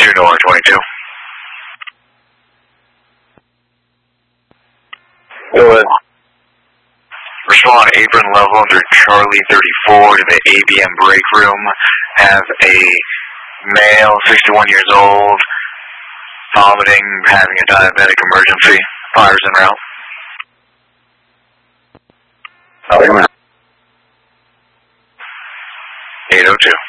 Juno R22. Go ahead. Respond apron level under Charlie 34 to the ABM break room. Have a male, 61 years old, vomiting, having a diabetic emergency. Fires en route. 802.